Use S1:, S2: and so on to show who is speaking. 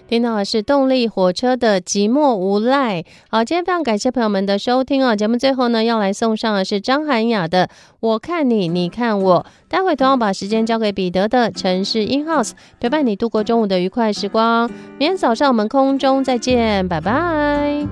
S1: 听到的是动力火车的寂寞无赖。好，今天非常感谢朋友们的收听哦。节目最后呢，要来送上的是张涵雅的我看你，你看我。待会同样把时间交给彼得的城市 in house， 陪伴你度过中午的愉快时光。明天早上我们空中再见，拜拜。